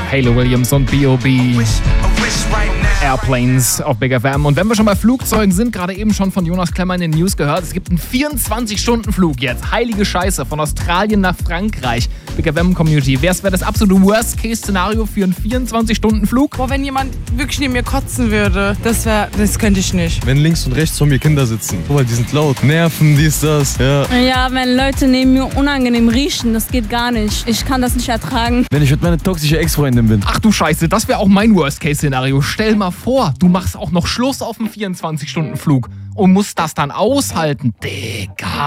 Hayley Williams und B.O.B. Airplanes auf Big FM. Und wenn wir schon bei Flugzeugen sind, gerade eben schon von Jonas Klemmer in den News gehört, es gibt einen 24-Stunden-Flug jetzt. Heilige Scheiße, von Australien nach Frankreich. Big FM-Community. Wäre das absolute Worst-Case-Szenario für einen 24-Stunden-Flug? Boah, wenn jemand wirklich neben mir kotzen würde, das könnte ich nicht. Wenn links und rechts von mir Kinder sitzen. Guck mal, die sind laut. Nerven, dies, das. Ja, wenn Leute neben mir unangenehm riechen, das geht gar nicht. Ich kann das nicht ertragen. Wenn ich mit meiner toxischen Ex-Freundin bin. Ach du Scheiße, das wäre auch mein Worst-Case-Szenario. Stell mal vor, du machst auch noch Schluss auf dem 24-Stunden-Flug und musst das dann aushalten. Digga.